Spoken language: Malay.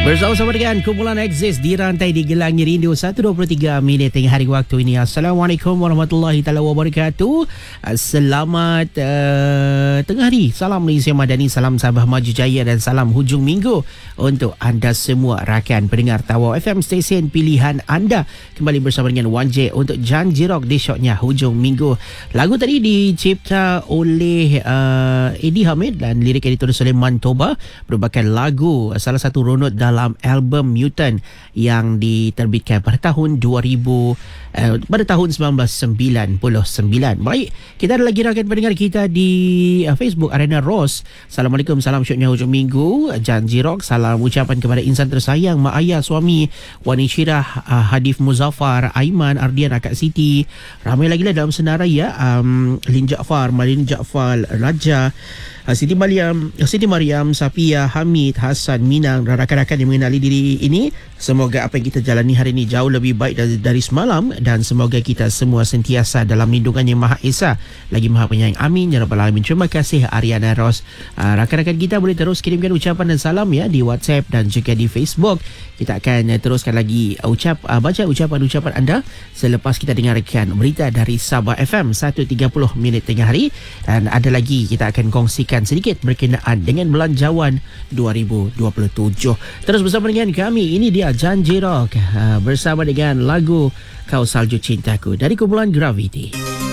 Bersama-sama dengan kumpulan Exist di rantai di Gelangnya Rindu 1.23 minit tengah hari waktu ini. Assalamualaikum warahmatullahi taala wabarakatuh. Selamat tengah hari. Salam Malaysia Madani, salam Sabah Maju Jaya dan salam hujung minggu untuk anda semua rakan pendengar Tawau FM stesen pilihan anda. Kembali bersama dengan 1J untuk Janji Rock di shotnya hujung minggu. Lagu tadi dicipta oleh Eddie Hamid dan lirik yang ditulis oleh Mantoba, merupakan lagu salah satu runut dalam album Mutant yang diterbitkan pada tahun 1999. Baik, kita ada lagi rakan pendengar kita di Facebook Arena Ros. Assalamualaikum, salam syuknya hujung minggu Janji Rock. Salam ucapan kepada insan tersayang Mak Ayah, suami Wani Syirah, Hadif Muzaffar, Aiman, Ardian, Akak Siti. Ramai lagi lah dalam senarai ya. Lin Jaafar, Malin Jaafar, Raja, Siti Mariam, Safia, Hamid, Hassan, Minang, rakan-rakan yang mengenali diri ini. Semoga apa yang kita jalani hari ini jauh lebih baik dari semalam, dan semoga kita semua sentiasa dalam lindungan Yang Maha Esa lagi Maha Penyayang. Amin ya rabbal alamin. Terima kasih Ariana Ros. Rakan-rakan kita boleh terus kirimkan ucapan dan salam ya di WhatsApp dan juga di Facebook. Kita akan teruskan lagi baca ucapan-ucapan anda selepas kita dengarkan berita dari Sabah FM 1.30 minit tengah hari, dan ada lagi kita akan kongsikan sedikit berkenaan dengan Belanjawan 2027. Terus bersama dengan kami, ini dia Janji Rock bersama dengan lagu Kau Salju Cintaku dari kumpulan Gravity.